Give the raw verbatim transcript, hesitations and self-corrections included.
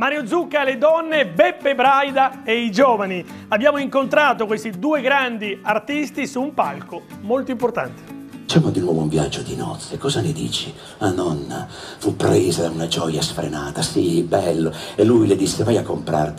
Mario Zucca, le donne, Beppe Braida e i giovani. Abbiamo incontrato questi due grandi artisti su un palco molto importante. Facciamo di nuovo un viaggio di nozze, cosa ne dici? La nonna fu presa da una gioia sfrenata, sì, bello, e lui le disse vai a comprarti